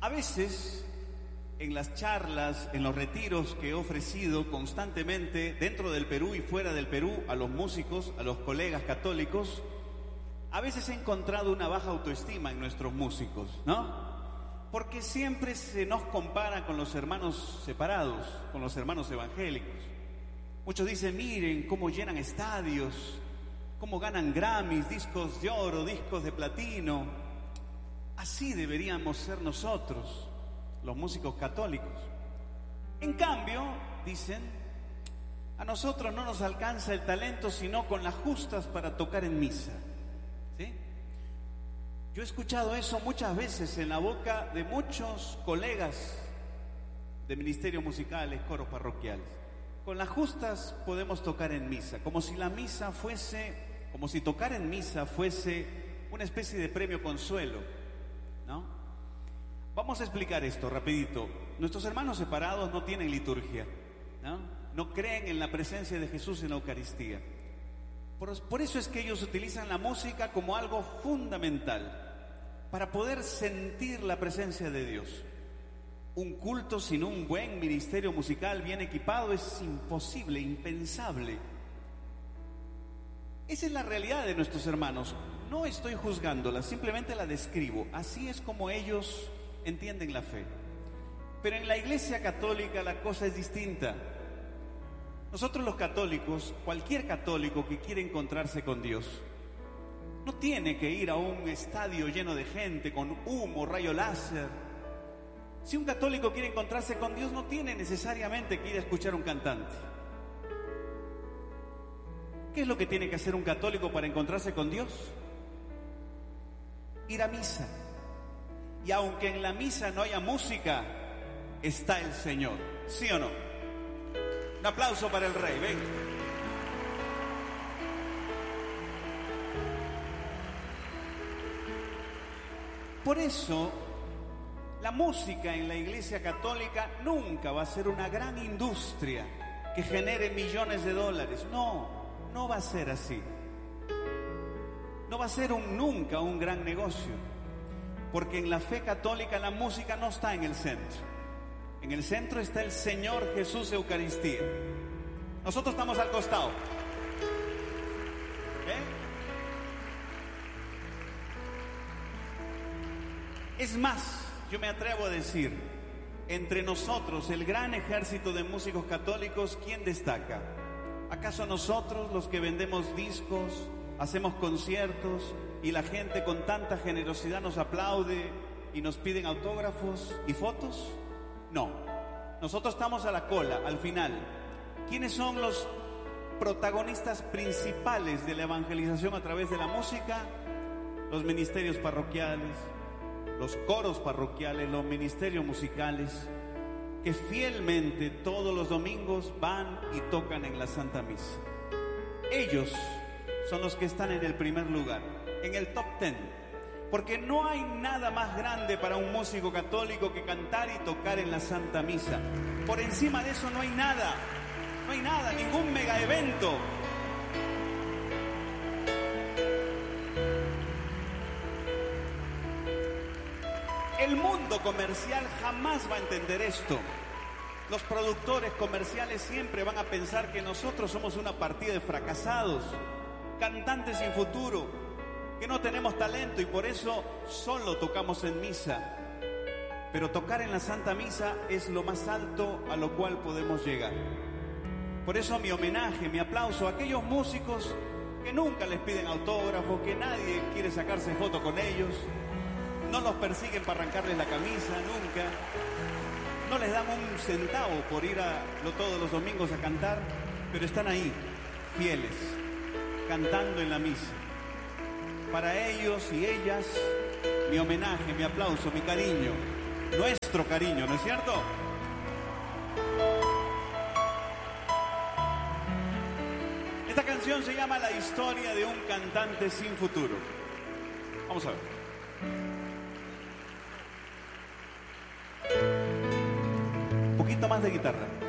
A veces, en las charlas, en los retiros que he ofrecido constantemente dentro del Perú y fuera del Perú a los músicos, a los colegas católicos, a veces he encontrado una baja autoestima en nuestros músicos, ¿no? Porque siempre se nos compara con los hermanos separados, con los hermanos evangélicos. Muchos dicen, miren cómo llenan estadios, cómo ganan Grammys, discos de oro, discos de platino. Así deberíamos ser nosotros, los músicos católicos. En cambio, dicen, a nosotros no nos alcanza el talento sino con las justas para tocar en misa. ¿Sí? Yo he escuchado eso muchas veces en la boca de muchos colegas de ministerios musicales, coros parroquiales. Con las justas podemos tocar en misa, como si tocar en misa fuese una especie de premio consuelo, ¿no? Vamos a explicar esto rapidito. Nuestros hermanos separados no tienen liturgia, ¿no? No creen en la presencia de Jesús en la Eucaristía. Por eso es que ellos utilizan la música como algo fundamental para poder sentir la presencia de Dios. Un culto sin un buen ministerio musical bien equipado es imposible, impensable. Esa es la realidad de nuestros hermanos. No estoy juzgándola, simplemente la describo. Así es como ellos entienden la fe. Pero en la Iglesia Católica la cosa es distinta. Nosotros los católicos, cualquier católico que quiere encontrarse con Dios, no tiene que ir a un estadio lleno de gente, con humo, rayo láser. Si un católico quiere encontrarse con Dios, no tiene necesariamente que ir a escuchar a un cantante. ¿Qué es lo que tiene que hacer un católico para encontrarse con Dios? Ir a misa. Y aunque en la misa no haya música, está el Señor. ¿Sí o no? Un aplauso para el Rey, ven. Por eso, la música en la Iglesia Católica nunca va a ser una gran industria que genere millones de dólares. No va a ser así. No va a ser nunca un gran negocio. Porque en la fe católica la música no está en el centro. En el centro está el Señor Jesús Eucaristía. Nosotros estamos al costado. Es más, yo me atrevo a decir, entre nosotros, el gran ejército de músicos católicos, ¿quién destaca? ¿Acaso nosotros, los que vendemos discos, hacemos conciertos y la gente con tanta generosidad nos aplaude y nos piden autógrafos y fotos? No, nosotros estamos a la cola, al final. ¿Quiénes son los protagonistas principales de la evangelización a través de la música? Los ministerios parroquiales, los coros parroquiales, los ministerios musicales, que fielmente todos los domingos van y tocan en la Santa Misa. Ellos son los que están en el primer lugar, en el top 10. Porque no hay nada más grande para un músico católico que cantar y tocar en la Santa Misa. Por encima de eso no hay nada, ningún mega evento. El mundo comercial jamás va a entender esto. Los productores comerciales siempre van a pensar que nosotros somos una partida de fracasados, cantantes sin futuro, que no tenemos talento y por eso solo tocamos en misa. Pero tocar en la Santa Misa es lo más alto a lo cual podemos llegar. Por eso mi homenaje, mi aplauso a aquellos músicos que nunca les piden autógrafos, que nadie quiere sacarse foto con ellos, no los persiguen para arrancarles la camisa, nunca. No les dan un centavo por ir todos los domingos a cantar, pero están ahí, fieles, cantando en la misa. Para ellos y ellas, mi homenaje, mi aplauso, mi cariño, nuestro cariño, ¿no es cierto? Esta canción se llama La historia de un cantante sin futuro. Vamos a ver. Un poquito más de guitarra.